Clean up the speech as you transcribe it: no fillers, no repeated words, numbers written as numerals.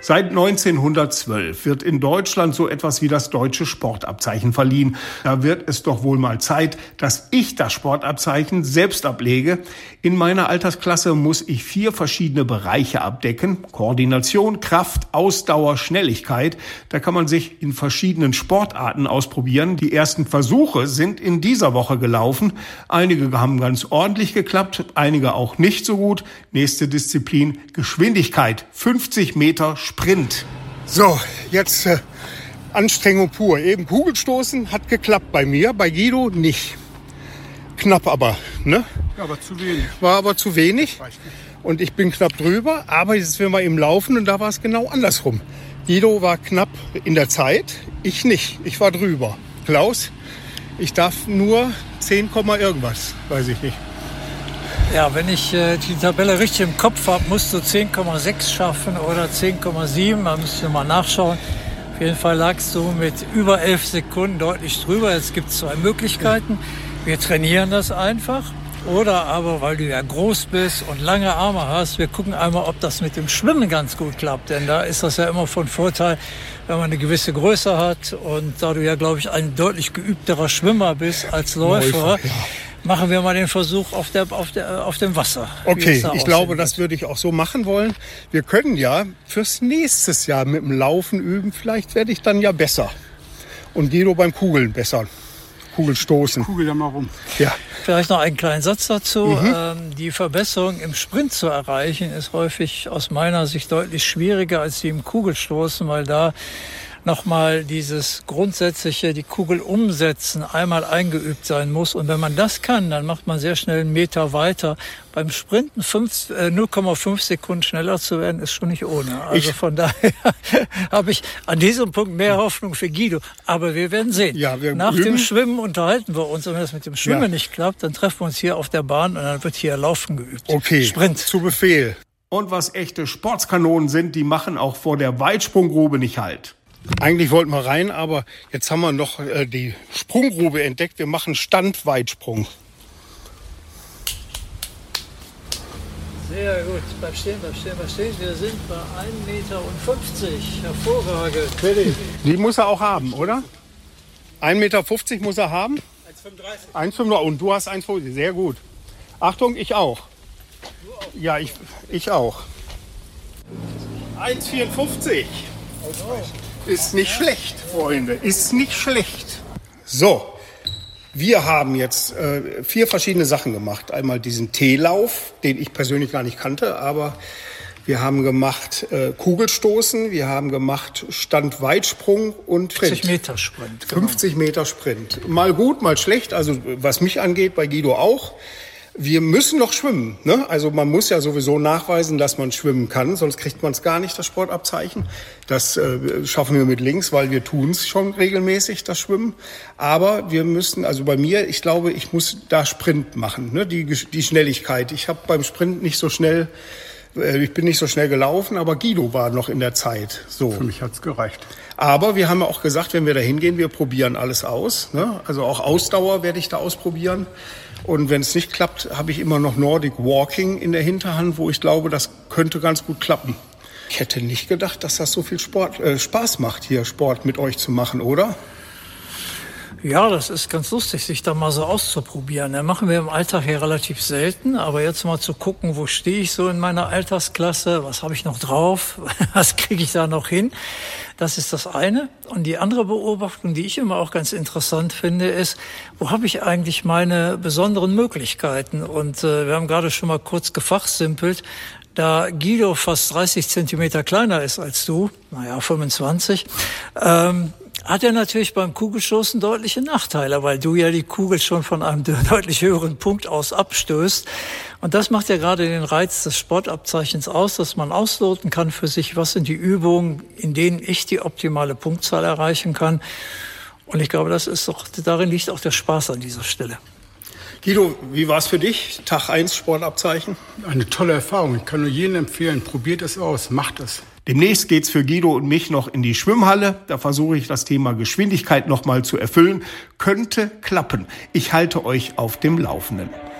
Seit 1912 wird in Deutschland so etwas wie das deutsche Sportabzeichen verliehen. Da wird es doch wohl mal Zeit, dass ich das Sportabzeichen selbst ablege. In meiner Altersklasse muss ich 4 verschiedene Bereiche abdecken. Koordination, Kraft, Ausdauer, Schnelligkeit. Da kann man sich in verschiedenen Sportarten ausprobieren. Die ersten Versuche sind in dieser Woche gelaufen. Einige haben ganz ordentlich geklappt, einige auch nicht so gut. Nächste Disziplin, Geschwindigkeit, 50 Meter Sprint. So, jetzt Anstrengung pur. Eben Kugelstoßen hat geklappt bei mir, bei Guido nicht. Knapp aber, ne? Ja, aber zu wenig. War aber zu wenig. Und ich bin knapp drüber, aber jetzt sind wir im Laufen und da war es genau andersrum. Guido war knapp in der Zeit, ich nicht. Ich war drüber. Klaus, ich darf nur 10, irgendwas, weiß ich nicht. Ja, wenn ich die Tabelle richtig im Kopf habe, musst du 10,6 schaffen oder 10,7. Da müsst ihr mal nachschauen. Auf jeden Fall lagst du mit über 11 Sekunden deutlich drüber. Jetzt gibt es 2 Möglichkeiten. Wir trainieren das einfach. Oder aber, weil du ja groß bist und lange Arme hast, wir gucken einmal, ob das mit dem Schwimmen ganz gut klappt. Denn da ist das ja immer von Vorteil, wenn man eine gewisse Größe hat. Und da du ja, glaube ich, ein deutlich geübterer Schwimmer bist als Läufer, ja. Machen wir mal den Versuch auf dem Wasser. Okay, ich glaube, das würde ich auch so machen wollen. Wir können ja fürs nächste Jahr mit dem Laufen üben. Vielleicht werde ich dann ja besser. Und Guido beim Kugeln besser. Kugelstoßen. Kugel ja mal rum. Ja. Vielleicht noch einen kleinen Satz dazu. Die Verbesserung im Sprint zu erreichen, ist häufig aus meiner Sicht deutlich schwieriger als die im Kugelstoßen, weil da nochmal dieses grundsätzliche, die Kugel umsetzen, einmal eingeübt sein muss. Und wenn man das kann, dann macht man sehr schnell einen Meter weiter. Beim Sprinten 0,5 Sekunden schneller zu werden, ist schon nicht ohne. Also von daher habe ich an diesem Punkt mehr Hoffnung für Guido. Aber wir werden sehen. Ja, Nach dem Schwimmen unterhalten wir uns. Und wenn das mit dem Schwimmen nicht klappt, dann treffen wir uns hier auf der Bahn und dann wird hier Laufen geübt. Okay, Sprint. Zu Befehl. Und was echte Sportskanonen sind, die machen auch vor der Weitsprunggrube nicht Halt. Eigentlich wollten wir rein, aber jetzt haben wir noch die Sprunggrube entdeckt. Wir machen Standweitsprung. Sehr gut. Bleib stehen. Wir sind bei 1,50 Meter. Hervorragend. Die muss er auch haben, oder? 1,50 Meter muss er haben? 1,35. 1,35. Und du hast 1,50. Sehr gut. Achtung, ich auch. Du auch? Ja, ich auch. 1,54. Ist nicht schlecht, Freunde. Ist nicht schlecht. So, wir haben jetzt 4 verschiedene Sachen gemacht. Einmal diesen Teelauf, den ich persönlich gar nicht kannte, aber wir haben gemacht Kugelstoßen, wir haben gemacht Standweitsprung und 50 Meter Sprint. 50 Meter Sprint. Mal gut, mal schlecht. Also was mich angeht, bei Guido auch. Wir müssen noch schwimmen, ne? Also man muss ja sowieso nachweisen, dass man schwimmen kann, sonst kriegt man es gar nicht, das Sportabzeichen. Das schaffen wir mit links, weil wir tun es schon regelmäßig, das Schwimmen. Aber wir müssen, also bei mir, ich glaube, ich muss da Sprint machen, ne? Die Schnelligkeit. Ich habe beim Sprint nicht so schnell, ich bin nicht so schnell gelaufen, aber Guido war noch in der Zeit. So. Für mich hat's gereicht. Aber wir haben ja auch gesagt, wenn wir da hingehen, wir probieren alles aus, ne? Also auch Ausdauer werde ich da ausprobieren. Und wenn es nicht klappt, habe ich immer noch Nordic Walking in der Hinterhand, wo ich glaube, das könnte ganz gut klappen. Ich hätte nicht gedacht, dass das so viel Spaß macht, hier Sport mit euch zu machen, oder? Ja, das ist ganz lustig, sich da mal so auszuprobieren. Das machen wir im Alltag hier relativ selten. Aber jetzt mal zu gucken, wo stehe ich so in meiner Altersklasse? Was habe ich noch drauf? Was kriege ich da noch hin? Das ist das eine. Und die andere Beobachtung, die ich immer auch ganz interessant finde, ist, wo habe ich eigentlich meine besonderen Möglichkeiten? Und wir haben gerade schon mal kurz gefachsimpelt. Da Guido fast 30 Zentimeter kleiner ist als du, 25, hat er natürlich beim Kugelstoßen deutliche Nachteile, weil du ja die Kugel schon von einem deutlich höheren Punkt aus abstößt. Und das macht ja gerade den Reiz des Sportabzeichens aus, dass man ausloten kann für sich, was sind die Übungen, in denen ich die optimale Punktzahl erreichen kann. Und ich glaube, darin liegt auch der Spaß an dieser Stelle. Guido, wie war es für dich? Tag 1 Sportabzeichen? Eine tolle Erfahrung. Ich kann nur jedem empfehlen, probiert es aus, macht es. Demnächst geht's für Guido und mich noch in die Schwimmhalle. Da versuche ich das Thema Geschwindigkeit nochmal zu erfüllen. Könnte klappen. Ich halte euch auf dem Laufenden.